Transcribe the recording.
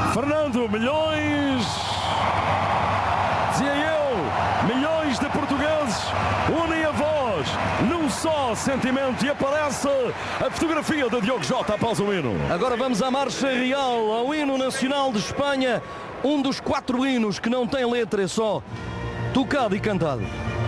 Fernando, milhões, dizia eu, milhões de portugueses unem a voz num só sentimento e aparece a fotografia de Diogo Jota após o hino. Agora vamos à marcha real, ao hino nacional de Espanha, um dos 4 hinos que não tem letra, é só tocado e cantado.